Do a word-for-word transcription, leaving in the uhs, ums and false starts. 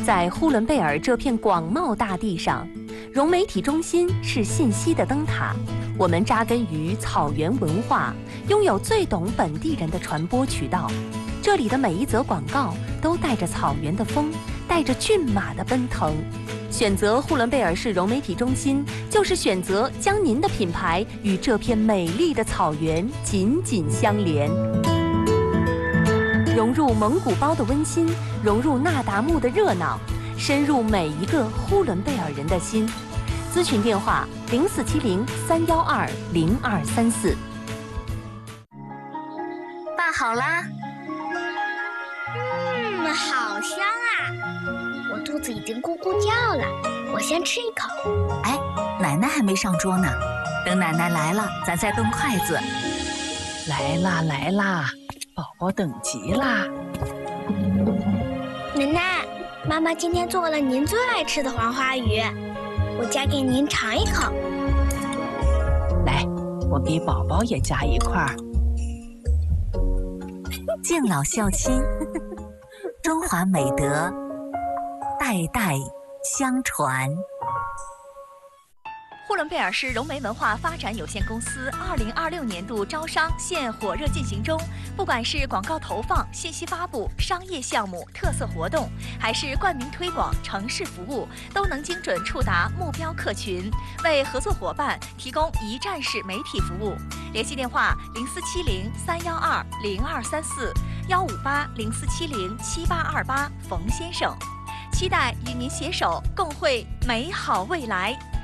在呼伦贝尔这片广袤大地上，融媒体中心是信息的灯塔。我们扎根于草原文化，拥有最懂本地人的传播渠道。这里的每一则广告都带着草原的风，带着骏马的奔腾。选择呼伦贝尔市融媒体中心，就是选择将您的品牌与这片美丽的草原紧紧相连。融入蒙古包的温馨，融入那达慕的热闹，深入每一个呼伦贝尔人的心。咨询电话：零四七零三幺二零二三四。 拌好啦。 嗯，好香啊！我肚子已经咕咕叫了，我先吃一口。 哎，奶奶还没上桌呢，等奶奶来了，咱再动筷子。 来啦来啦，宝宝等急啦！ 奶奶，妈妈今天做了您最爱吃的黄花鱼，我夹给您尝一口。 来，我给宝宝也夹一块儿。 敬老孝亲，中华美德代代相传。 呼伦贝尔市融媒文化发展有限公司二零二六年度招商现火热进行中，不管是广告投放、信息发布、商业项目、特色活动，还是冠名推广、城市服务，都能精准触达目标客群，为合作伙伴提供一站式媒体服务。联系电话：零四七零三幺二零二三四幺五八零四七零七八二八，冯先生。期待与您携手，共绘美好未来。